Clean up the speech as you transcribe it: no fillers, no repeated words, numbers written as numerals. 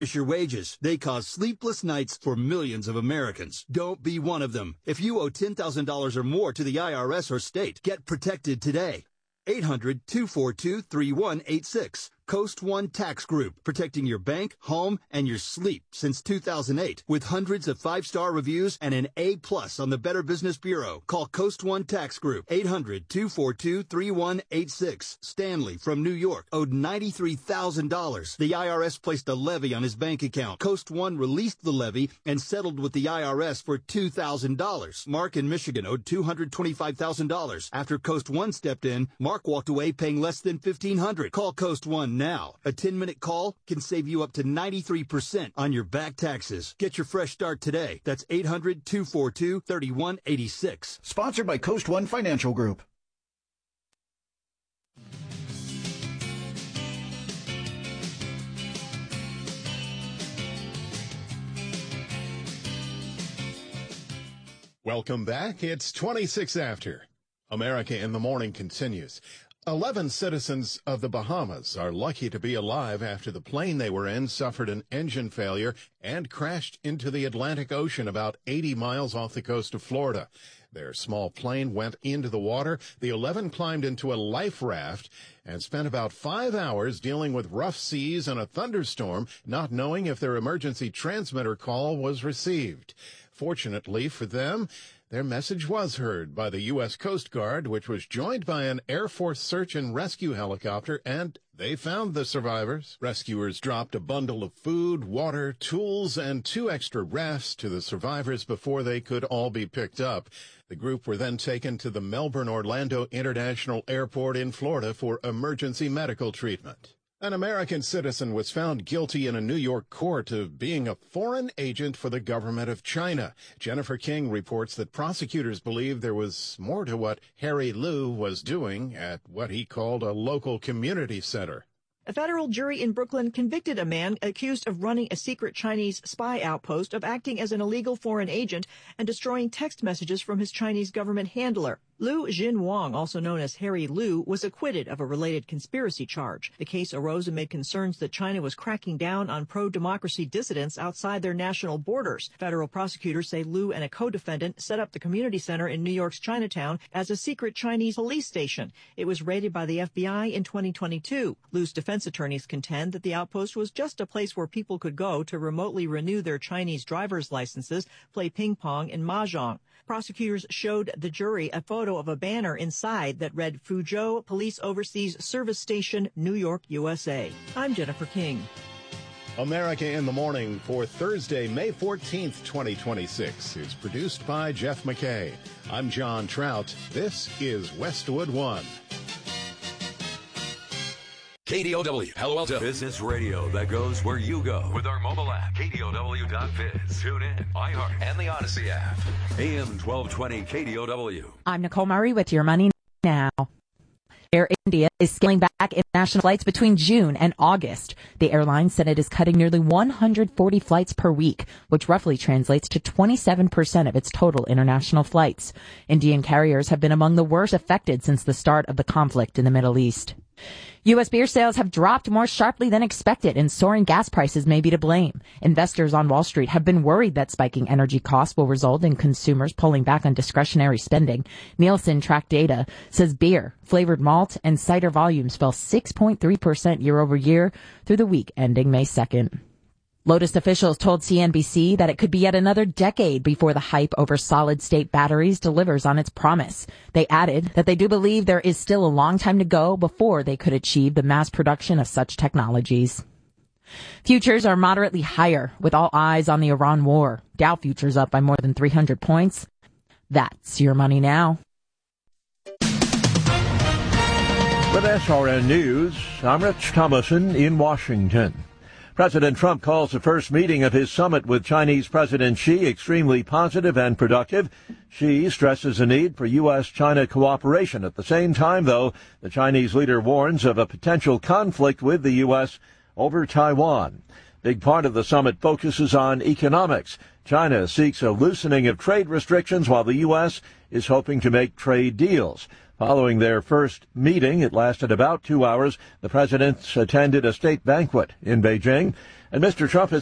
your wages. They cause sleepless nights for millions of Americans. Don't be one of them. If you owe $10,000 or more to the IRS or state, get protected today. 800-242-3186. Coast One Tax Group, protecting your bank, home, and your sleep since 2008. With hundreds of 5-star reviews and an A+ on the Better Business Bureau. Call Coast One Tax Group, 800-242-3186. Stanley from New York owed $93,000. The IRS placed a levy on his bank account. Coast One released the levy and settled with the IRS for $2,000. Mark in Michigan owed $225,000. After Coast One stepped in, Mark walked away paying less than $1,500. Call Coast One now. A 10-minute call can save you up to 93% on your back taxes. Get your fresh start today. That's 800-242-3186. Sponsored by Coast One Financial Group. Welcome back. It's 26 after. America in the Morning continues. 11 citizens of the Bahamas are lucky to be alive after the plane they were in suffered an engine failure and crashed into the Atlantic Ocean about 80 miles off the coast of Florida. Their small plane went into the water. The 11 climbed into a life raft and spent about 5 hours dealing with rough seas and a thunderstorm, not knowing if their emergency transmitter call was received. Fortunately for them, their message was heard by the U.S. Coast Guard, which was joined by an Air Force search and rescue helicopter, and they found the survivors. Rescuers dropped a bundle of food, water, tools, and 2 extra rafts to the survivors before they could all be picked up. The group were then taken to the Melbourne-Orlando International Airport in Florida for emergency medical treatment. An American citizen was found guilty in a New York court of being a foreign agent for the government of China. Jennifer King reports that prosecutors believe there was more to what Harry Liu was doing at what he called a local community center. A federal jury in Brooklyn convicted a man accused of running a secret Chinese spy outpost, of acting as an illegal foreign agent, and destroying text messages from his Chinese government handler. Liu Jinwang, also known as Harry Liu, was acquitted of a related conspiracy charge. The case arose amid concerns that China was cracking down on pro-democracy dissidents outside their national borders. Federal prosecutors say Liu and a co-defendant set up the community center in New York's Chinatown as a secret Chinese police station. It was raided by the FBI in 2022. Liu's defense attorneys contend that the outpost was just a place where people could go to remotely renew their Chinese driver's licenses, play ping pong, and mahjong. Prosecutors showed the jury a photo of a banner inside that read Fuzhou Police Overseas Service Station, New York, USA. I'm Jennifer King. America in the Morning for Thursday, May 14th, 2026 is produced by Jeff McKay. I'm John Trout. This is Westwood One. KDOW, Palo Alto. Business radio that goes where you go. With our mobile app, KDOW.biz. Tune in, iHeart, and the Odyssey app. AM 1220 KDOW. I'm Nicole Murray with Your Money Now. Air India is scaling back international flights between June and August. The airline said it is cutting nearly 140 flights per week, which roughly translates to 27% of its total international flights. Indian carriers have been among the worst affected since the start of the conflict in the Middle East. U.S. beer sales have dropped more sharply than expected, and soaring gas prices may be to blame. Investors on Wall Street have been worried that spiking energy costs will result in consumers pulling back on discretionary spending. Nielsen tracked data says beer, flavored malt, and cider volumes fell 6.3% year over year through the week ending May 2nd. Lotus officials told CNBC that it could be yet another decade before the hype over solid-state batteries delivers on its promise. They added that they do believe there is still a long time to go before they could achieve the mass production of such technologies. Futures are moderately higher, with all eyes on the Iran war. Dow futures up by more than 300 points. That's Your Money Now. With SRN News, I'm Rich Thomason in Washington. President Trump calls the first meeting of his summit with Chinese President Xi extremely positive and productive. Xi stresses the need for U.S.-China cooperation. At the same time, though, the Chinese leader warns of a potential conflict with the U.S. over Taiwan. Big part of the summit focuses on economics. China seeks a loosening of trade restrictions while the U.S. is hoping to make trade deals. Following their first meeting, it lasted about 2 hours, the presidents attended a state banquet in Beijing. And Mr. Trump has